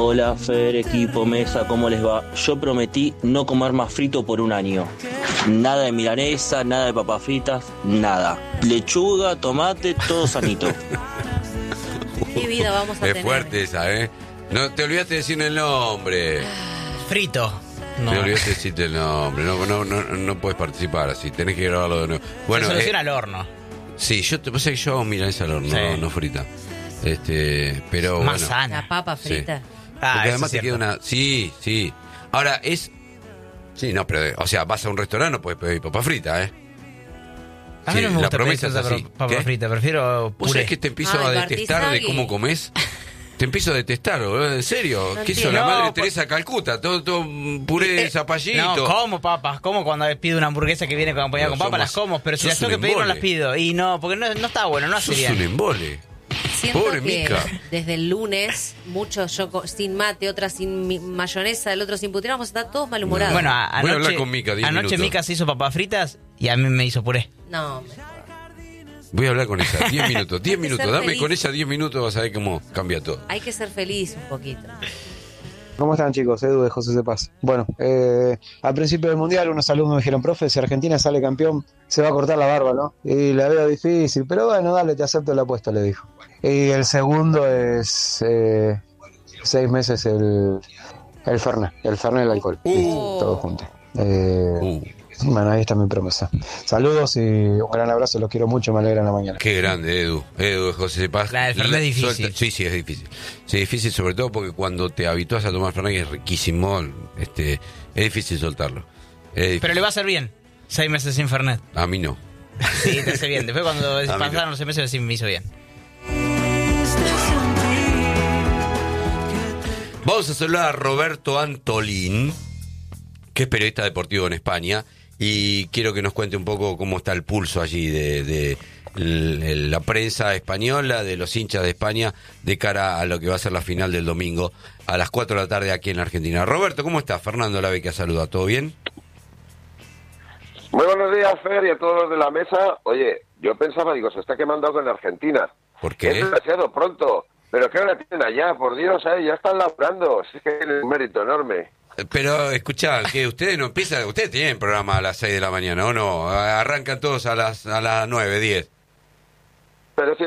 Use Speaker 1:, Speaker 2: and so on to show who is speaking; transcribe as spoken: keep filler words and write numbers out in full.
Speaker 1: Hola Fer, equipo, mesa, ¿cómo les va? Yo prometí no comer más frito por un año. Nada de milanesa, nada de papas fritas, nada. Lechuga, tomate, todo sanito.
Speaker 2: ¿Qué vida vamos a
Speaker 3: es
Speaker 2: tener?
Speaker 3: Es fuerte esa, ¿eh? No te olvidaste de decir el nombre.
Speaker 4: Frito. No.
Speaker 3: Te olvidaste de decirte el nombre. No, no, no, no puedes participar así. Tenés que grabarlo de nuevo. Bueno,
Speaker 4: se soluciona
Speaker 3: eh,
Speaker 4: al horno.
Speaker 3: Sí, yo te pasa que yo hago milanesa al horno,
Speaker 4: Sí.
Speaker 3: no, no frita. Este, pero
Speaker 4: Más
Speaker 3: bueno.
Speaker 4: sana.
Speaker 2: La papa frita.
Speaker 3: Sí.
Speaker 4: Ah,
Speaker 3: Porque
Speaker 4: eso
Speaker 3: además
Speaker 4: es
Speaker 3: te queda
Speaker 4: cierto.
Speaker 3: una. Sí, sí. Ahora es. Sí, no, pero. O sea, vas a un restaurante, no puedes pedir papa frita, ¿eh?
Speaker 4: A mí
Speaker 3: Sí,
Speaker 4: no me
Speaker 3: la
Speaker 4: gusta
Speaker 3: promesa
Speaker 4: pedir
Speaker 3: es así.
Speaker 4: papa
Speaker 3: ¿Qué?
Speaker 4: frita, prefiero
Speaker 3: ¿Vos
Speaker 4: puré.
Speaker 3: sabés que te empiezo
Speaker 2: Ay,
Speaker 3: a detestar de
Speaker 2: Bartizagui.
Speaker 3: cómo comes? Te empiezo a detestar, boludo, en serio.
Speaker 2: No
Speaker 3: ¿Qué hizo
Speaker 2: entiendo.
Speaker 3: la madre
Speaker 4: No,
Speaker 3: Teresa Calcuta? Todo, todo puré de
Speaker 4: Eh,
Speaker 3: zapallito.
Speaker 4: No, como papas, como cuando pido una hamburguesa que viene acompañada
Speaker 3: Pero
Speaker 4: con papas, las
Speaker 3: somos-
Speaker 4: como, pero si
Speaker 3: sos
Speaker 4: las tengo
Speaker 3: un
Speaker 4: que pedir no
Speaker 3: embole.
Speaker 4: las pido. Y no, porque no, no está bueno, no hace
Speaker 3: Sos
Speaker 4: bien.
Speaker 3: un embole.
Speaker 2: Siento
Speaker 3: Pobre
Speaker 2: que
Speaker 3: Mica.
Speaker 2: desde el lunes, muchos yo co- sin mate, otras sin mi- mayonesa, el otro sin putina, vamos a estar todos malhumorados.
Speaker 4: Bueno, a-
Speaker 3: Voy a
Speaker 4: anoche,
Speaker 3: hablar con Mica, diez
Speaker 4: anoche
Speaker 3: minutos.
Speaker 4: Mica se hizo papas fritas y a mí me hizo puré.
Speaker 2: No, me-
Speaker 3: Voy a hablar con ella. diez minutos. diez
Speaker 2: Hay que
Speaker 3: minutos.
Speaker 2: ser
Speaker 3: Dame
Speaker 2: feliz.
Speaker 3: con ella diez minutos, vas a ver cómo cambia todo.
Speaker 2: hay que ser feliz un poquito.
Speaker 5: ¿Cómo están, chicos? Edu de José de Paz. Bueno, eh, al principio del Mundial unos alumnos me dijeron, profe, si Argentina sale campeón, se va a cortar la barba, ¿no? Y la veo difícil, pero bueno, dale, te acepto la apuesta, le dijo. Y el segundo es eh, seis meses el, el Fernet, el Fernet del alcohol.
Speaker 3: Uh.
Speaker 5: Listo, todo junto. Eh,
Speaker 3: Uh,
Speaker 5: Bueno, ahí está mi promesa. Saludos y un gran abrazo, los quiero mucho, me alegran la mañana.
Speaker 3: qué grande, Edu. Edu de José de Paz.
Speaker 4: La del Fernet es difícil.
Speaker 3: Suelta- Sí, sí, es difícil. Sí, es difícil sobre todo porque cuando te habitúas a tomar Fernet, que es riquísimo, este, es difícil soltarlo. Es difícil.
Speaker 4: Pero le va a hacer bien. Seis meses sin Fernet.
Speaker 3: A mí no.
Speaker 4: Sí, te hace bien. Después cuando
Speaker 3: mí no.
Speaker 4: pasaron los seis meses sí me hizo bien.
Speaker 3: Vamos a saludar a Roberto Antolín, que es periodista deportivo en España, y quiero que nos cuente un poco cómo está el pulso allí de, de l- la prensa española, de los hinchas de España, de cara a lo que va a ser la final del domingo a las cuatro de la tarde aquí en Argentina. Roberto, ¿cómo estás? Fernando Laveca saluda, ¿todo bien?
Speaker 6: Muy buenos días, Fer, y a todos los de la mesa. Oye, yo pensaba, digo, se está quemando algo en Argentina.
Speaker 3: ¿Por qué?
Speaker 6: Es demasiado pronto. Pero ¿qué hora tienen allá? Por Dios, ¿eh? Ya están laburando. Sí que tienen un mérito enorme.
Speaker 3: Pero escuchá, que ustedes no empiezan, ustedes tienen programa a las seis de la mañana, ¿o no? Arrancan todos a las a las nueve, diez.
Speaker 6: Pero si